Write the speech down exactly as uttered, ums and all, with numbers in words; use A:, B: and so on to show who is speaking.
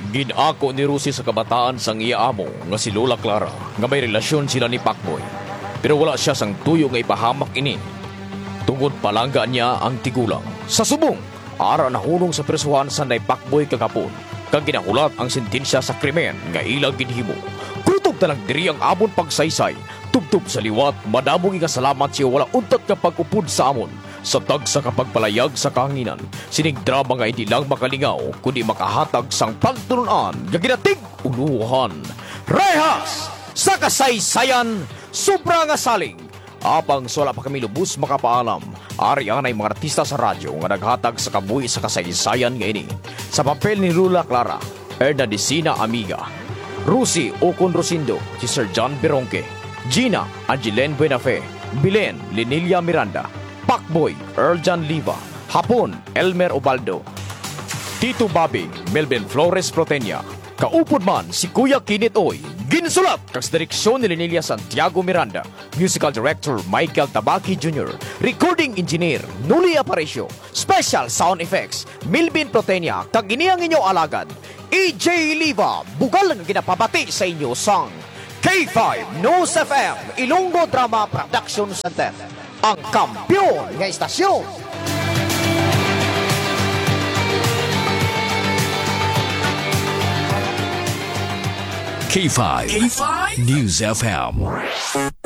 A: Ginako ni Rusi sa kabataan sang iya amo nga si Lola Clara nga may relasyon sila ni Pacboy. Pero wala siya sang tuyo nga ipahamak ini. Tungod palangga niya ang tigulang. Sa subong, ara nahunong sa presuhan sa nay Pacboy kagapon. Kag ginahulat ang sentensya sa krimen nga ilang ginhimo. Krutog talang diri ang amon pagsaysay. Tubtub sa liwat, madamong ikasalamat siya wala untat kapag upod sa amon. Sa tag sa kapagpalayag sa kahanginan, sining drama nga hindi lang makalingaw, kundi makahatag sang pagtununan, gaginatig uluhan. Rehas! Sa kasaysayan, sobra nga saling. Apang so wala pa kami lubos makapaalam, ari ang mga artista sa radyo nga naghatag sa kabuhi sa kasaysayan nga ini. Sa papel ni Lola Clara, Ernadicina Amiga, Rusi Ocon Rosindo, si Sir John Beronque, Gina Angeline Buenafe, Bilen Linilia Miranda, Pacboy, Erjan Liva, Hapon, Elmer Obaldo, Tito Bobby, Melvin Flores Protenia, kaupod man si Kuya Kinit Oy, ginsulat kas direksyon ni Linilia Santiago Miranda, musical director Michael Tabaki Junior, recording engineer Nuli Aparicio, special sound effects Melvin Protenia, kag iniyang inyo alagad, E J Liva, bugal nga ginapabati sa inyo sang K five News F M, Ilonggo Drama Production Center. Ang kampiyon ng istasyon.
B: K five, K five News F M.